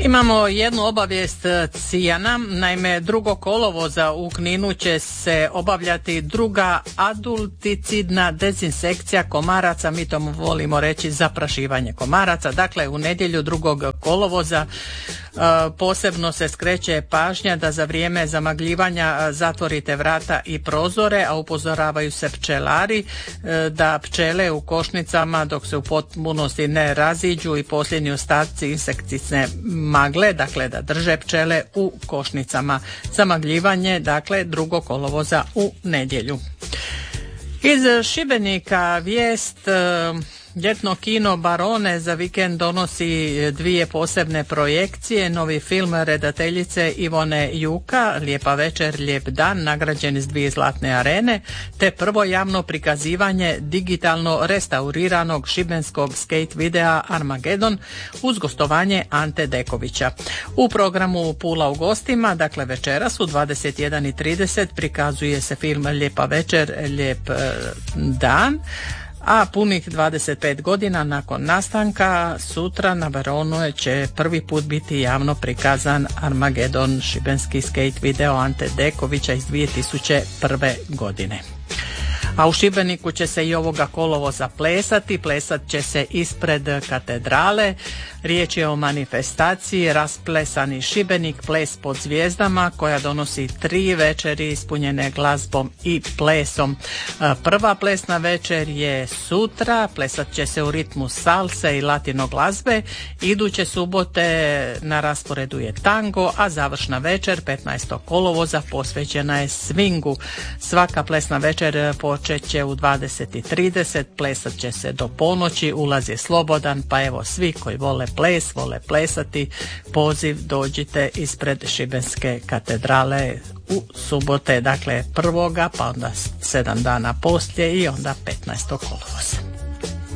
Imamo jednu obavijest Cijana, naime 2. kolovoza u Kninu će se obavljati druga adulticidna dezinsekcija komaraca, mi to volimo reći zaprašivanje komaraca. Dakle, u nedjelju 2. kolovoza posebno se skreće pažnja da za vrijeme zamagljivanja zatvorite vrata i prozore, a upozoravaju se pčelari da pčele u košnicama dok se u potpunosti ne raziđu i posljednji ostaci insekticne magle, dakle da drže pčele u košnicama. Zamagljivanje, dakle 2. kolovoza u nedjelju. Iz Šibenika vijest. Ljetno kino Barone za vikend donosi 2 posebne projekcije. Novi film redateljice Ivone Juka, Lijepa večer, lijep dan, nagrađen s 2 zlatne arene, te prvo javno prikazivanje digitalno restauriranog šibenskog skate videa Armagedon uz gostovanje Ante Dekovića. U programu Pula u gostima, dakle večeras u 21:30 prikazuje se film Lijepa večer, lijep dan, a punih 25 godina nakon nastanka sutra na Baronu će prvi put biti javno prikazan Armagedon, šibenski skate video Ante Dekovića iz 2001. godine. A u Šibeniku će se i ovoga kolovoza plesat će se ispred katedrale. Riječ je o manifestaciji Rasplesani Šibenik, ples pod zvijezdama, koja donosi 3 večeri ispunjene glazbom i plesom. Prva plesna večer je sutra, plesat će se u ritmu salse i latino glazbe. Iduće subote na rasporedu je tango, a završna večer 15. kolovoza posvećena je swingu. Svaka plesna večer počet će u 20:30, plesat će se do ponoći, ulaz je slobodan, pa evo svi koji vole ples, vole plesati, poziv dođite ispred Šibenske katedrale u subote, dakle 1. pa onda 7 dana poslije i onda 15. kolovoza.